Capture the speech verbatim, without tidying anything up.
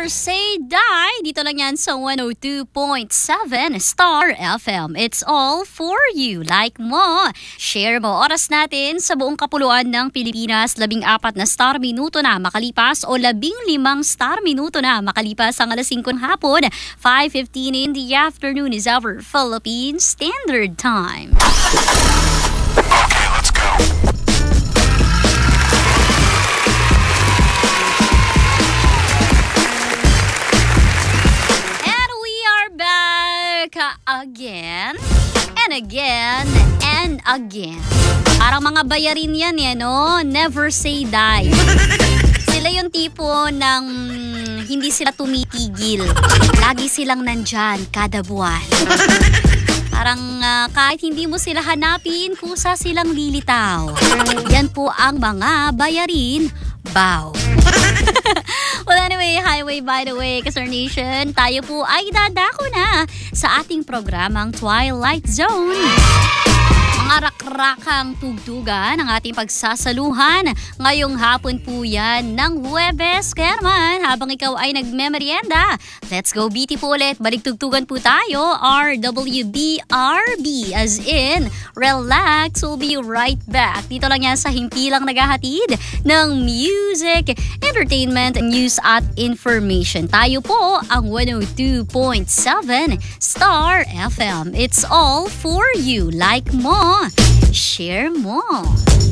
Never Say Die. Dito lang yan sa one oh two point seven Star F M. It's all for you. Like mo, share mo. Oras natin sa buong kapuluan ng Pilipinas, labing apat na star minuto na makalipas o labing limang star minuto na makalipas ang alas singko ng hapon. five fifteen in the afternoon is our Philippine Standard Time. Okay, let's go. Again and again and again. Parang mga bayarin yan eh, no? Never say die. Sila yung tipo ng hindi sila tumitigil. Lagi silang nandyan kada buwan. Parang uh, kahit hindi mo sila hanapin, kusa silang lilitaw. Yan po ang mga bayarin. Bow. Well, anyway, highway by the way, Kasar Nation, tayo po ay dadako na sa ating programang Twilight Zone. Mga rakrakang tugtugan ang ating pagsasaluhan ngayong hapon po yan ng Huwebes. Kaya naman, habang ikaw ay nagmemerienda, let's go B T po ulit. Balik tugtugan po tayo, R W B R B, as in, relax, we'll be right back. Dito lang yan sa himpilang naghahatid ng music, entertainment, news at information. Tayo po ang one oh two point seven Star F M. It's all for you. Like mo, share mo.